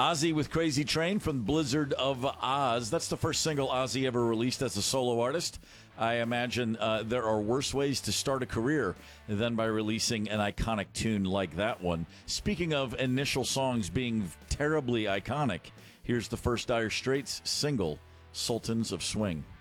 Ozzy with Crazy Train from Blizzard of Oz. That's the first single Ozzy ever released as a solo artist. I imagine there are worse ways to start a career than by releasing an iconic tune like that one. Speaking of initial songs being terribly iconic, here's the first Dire Straits single, Sultans of Swing.